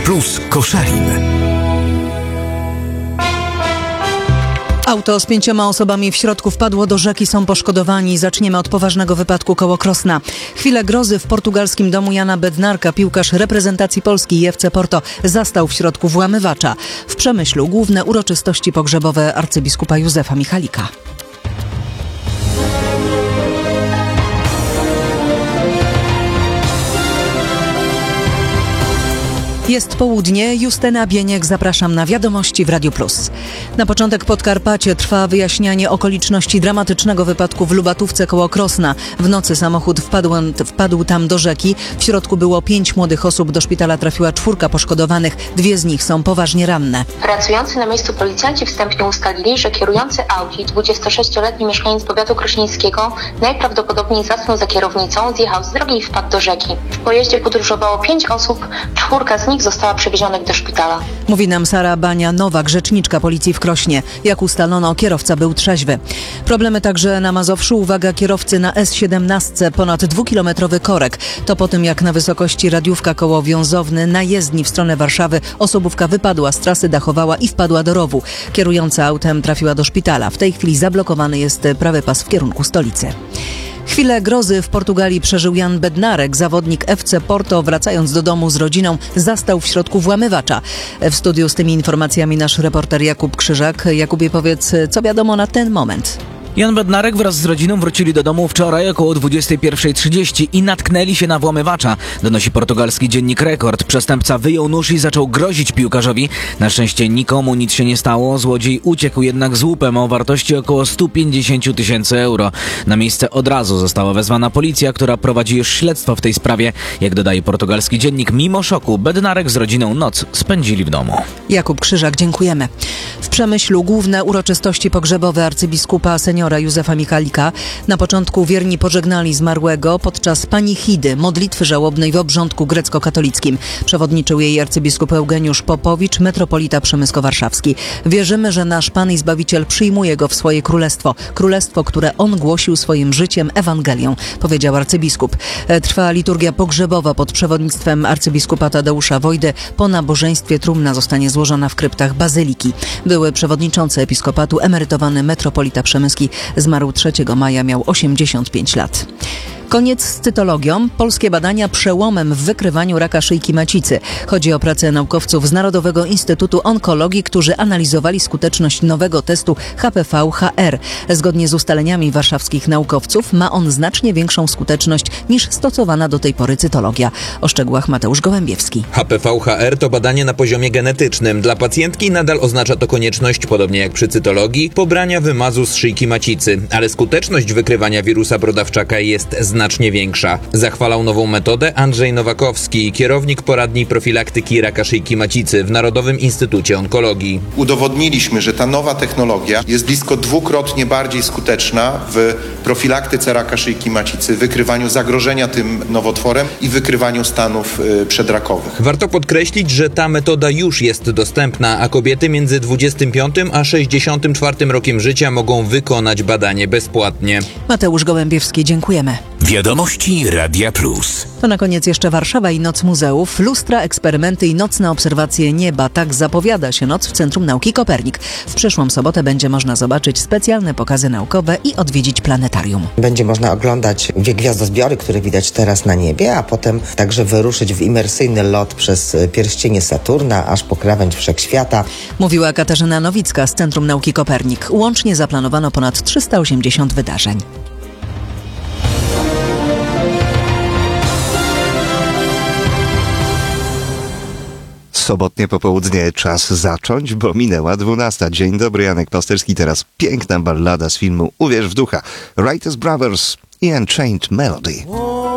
Plus Koszalin. Auto z 5 osobami w środku wpadło do rzeki, są poszkodowani. Zaczniemy od poważnego wypadku koło Krosna. Chwilę grozy w portugalskim domu Jana Bednarka. Piłkarz reprezentacji Polski i FC Porto zastał w środku włamywacza. W Przemyślu główne uroczystości pogrzebowe arcybiskupa Józefa Michalika. Jest południe, Justyna Bieniek, zapraszam na wiadomości w Radiu Plus. Na początek Podkarpacie trwa wyjaśnianie okoliczności dramatycznego wypadku w Lubatówce koło Krosna. W nocy samochód wpadł tam do rzeki. W środku było 5 młodych osób, do szpitala trafiła 4 poszkodowanych. 2 z nich są poważnie ranne. Pracujący na miejscu policjanci wstępnie ustalili, że kierujący Audi, 26-letni mieszkaniec powiatu krośnieńskiego, najprawdopodobniej zasnął za kierownicą, zjechał z drogi i wpadł do rzeki. W pojeździe podróżowało 5 osób, 4 z nich została przewiezionych do szpitala. Mówi nam Sara Bania-Nowak, rzeczniczka policji w Krośnie. Jak ustalono, kierowca był trzeźwy. Problemy także na Mazowszu. Uwaga kierowcy na S17, ponad 2-kilometrowy korek. To po tym, jak na wysokości Radiówka koło Wiązowny na jezdni w stronę Warszawy osobówka wypadła z trasy, dachowała i wpadła do rowu. Kierująca autem trafiła do szpitala. W tej chwili zablokowany jest prawy pas w kierunku stolicy. Chwilę grozy w Portugalii przeżył Jan Bednarek. Zawodnik FC Porto, wracając do domu z rodziną, zastał w środku włamywacza. W studiu z tymi informacjami nasz reporter Jakub Krzyżak. Jakubie, powiedz, co wiadomo na ten moment? Jan Bednarek wraz z rodziną wrócili do domu wczoraj około 21:30 i natknęli się na włamywacza. Donosi portugalski dziennik Rekord. Przestępca wyjął nóż i zaczął grozić piłkarzowi. Na szczęście nikomu nic się nie stało. Złodziej uciekł jednak z łupem o wartości około 150 000 euro. Na miejsce od razu została wezwana policja, która prowadzi już śledztwo w tej sprawie. Jak dodaje portugalski dziennik, mimo szoku Bednarek z rodziną noc spędzili w domu. Jakub Krzyżak, dziękujemy. W Przemyślu główne uroczystości pogrzebowe arcybiskupa seniora Józefa Michalika. Na początku wierni pożegnali zmarłego podczas panichidy, modlitwy żałobnej w obrządku grecko-katolickim. Przewodniczył jej arcybiskup Eugeniusz Popowicz, metropolita przemysko-warszawski. Wierzymy, że nasz Pan i Zbawiciel przyjmuje go w swoje królestwo. Królestwo, które on głosił swoim życiem, Ewangelią, powiedział arcybiskup. Trwa liturgia pogrzebowa pod przewodnictwem arcybiskupa Tadeusza Wojdy. Po nabożeństwie trumna zostanie złożona w kryptach bazyliki. Były przewodniczący episkopatu, emerytowany metropolita przemyski, zmarł 3 maja, miał 85 lat. Koniec z cytologią. Polskie badania przełomem w wykrywaniu raka szyjki macicy. Chodzi o pracę naukowców z Narodowego Instytutu Onkologii, którzy analizowali skuteczność nowego testu HPV-HR. Zgodnie z ustaleniami warszawskich naukowców ma on znacznie większą skuteczność niż stosowana do tej pory cytologia. O szczegółach Mateusz Gołębiewski. HPV-HR to badanie na poziomie genetycznym. Dla pacjentki nadal oznacza to konieczność, podobnie jak przy cytologii, pobrania wymazu z szyjki macicy. Ale skuteczność wykrywania wirusa brodawczaka jest znacznie większa. Zachwalał nową metodę Andrzej Nowakowski, kierownik poradni profilaktyki raka szyjki macicy w Narodowym Instytucie Onkologii. Udowodniliśmy, że ta nowa technologia jest blisko 2-krotnie bardziej skuteczna w profilaktyce raka szyjki macicy, wykrywaniu zagrożenia tym nowotworem i wykrywaniu stanów przedrakowych. Warto podkreślić, że ta metoda już jest dostępna, a kobiety między 25 a 64 rokiem życia mogą wykonać badanie bezpłatnie. Mateusz Gołębiewski, dziękujemy. Wiadomości Radia Plus. To na koniec jeszcze Warszawa i Noc Muzeów. Lustra, eksperymenty i nocne obserwacje nieba. Tak zapowiada się noc w Centrum Nauki Kopernik. W przyszłą sobotę będzie można zobaczyć specjalne pokazy naukowe i odwiedzić planetarium. Będzie można oglądać gwiazdozbiory, które widać teraz na niebie, a potem także wyruszyć w imersyjny lot przez pierścienie Saturna, aż po krawędź Wszechświata. Mówiła Katarzyna Nowicka z Centrum Nauki Kopernik. Łącznie zaplanowano ponad 380 wydarzeń. Sobotnie popołudnie czas zacząć, bo minęła 12. Dzień dobry, Janek Pasterski. Teraz piękna ballada z filmu Uwierz w ducha. Writers Brothers i Unchained Melody.